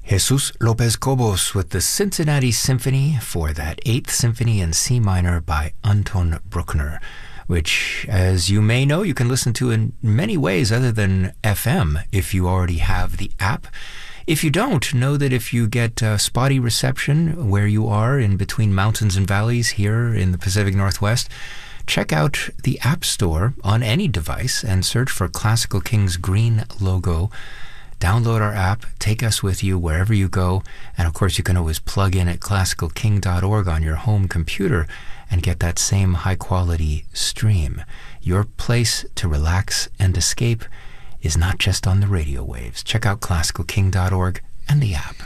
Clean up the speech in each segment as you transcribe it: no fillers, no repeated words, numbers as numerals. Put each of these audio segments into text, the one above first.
Jesus Lopez Cobos with the Cincinnati Symphony for that 8th Symphony in C minor by Anton Bruckner, which, as you may know, you can listen to in many ways other than FM if you already have the app. If you don't, know that if you get spotty reception where you are in between mountains and valleys here in the Pacific Northwest, check out the App Store on any device and search for Classical King's green logo. Download our app, take us with you wherever you go, and of course you can always plug in at classicalking.org on your home computer and get that same high-quality stream. Your place to relax and escape is not just on the radio waves. Check out classicalking.org and the app.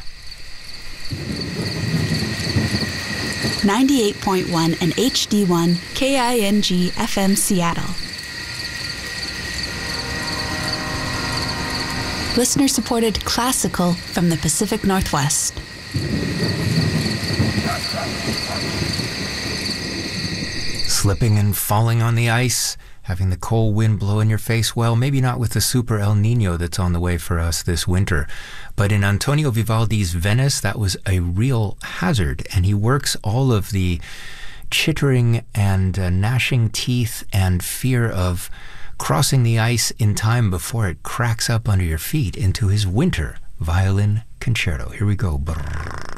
98.1 and HD1 KING FM Seattle. Listener-supported classical from the Pacific Northwest. Slipping and falling on the ice, having the cold wind blow in your face. Well, maybe not with the super El Nino that's on the way for us this winter. But in Antonio Vivaldi's Venice, that was a real hazard. And he works all of the chittering and gnashing teeth and fear of crossing the ice in time before it cracks up under your feet into his winter violin concerto. Here we go. Brrr.